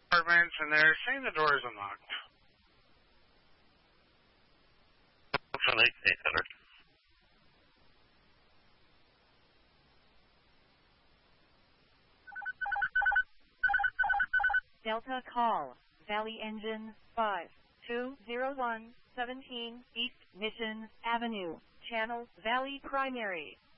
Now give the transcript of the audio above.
apartments, and they're saying the door is unlocked. From 800. Delta call, Valley Engine 5201, 17 East Mission Avenue, Channel Valley Primary.